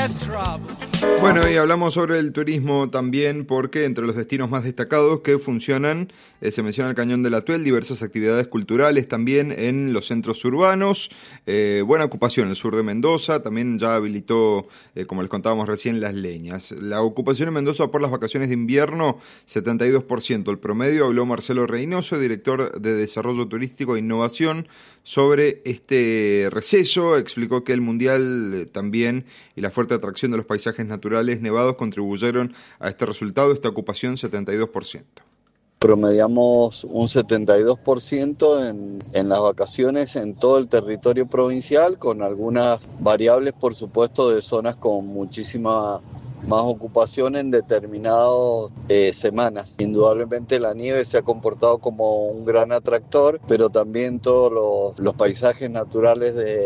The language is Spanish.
Bueno, y hablamos sobre el turismo también porque entre los destinos más destacados que funcionan, se menciona el Cañón del Atuel, diversas actividades culturales también en los centros urbanos, buena ocupación en el sur de Mendoza, también ya habilitó, como les contábamos recién, Las Leñas. La ocupación en Mendoza por las vacaciones de invierno, 72%. El promedio, habló Marcelo Reynoso, director de Desarrollo Turístico e Innovación, sobre este receso. Explicó que el Mundial también y la fuerte atracción de los paisajes naturales nevados contribuyeron a este resultado, esta ocupación 72%. Promediamos un 72% en las vacaciones en todo el territorio provincial, con algunas variables, por supuesto, de zonas con muchísima más ocupación en determinadas semanas. Indudablemente la nieve se ha comportado como un gran atractor, pero también todos los paisajes naturales de